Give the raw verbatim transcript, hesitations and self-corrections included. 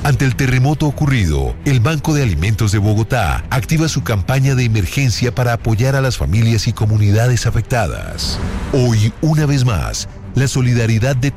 Ante el terremoto ocurrido, el Banco de Alimentos de Bogotá activa su campaña de emergencia para apoyar a las familias y comunidades afectadas. Hoy, una vez más, la solidaridad de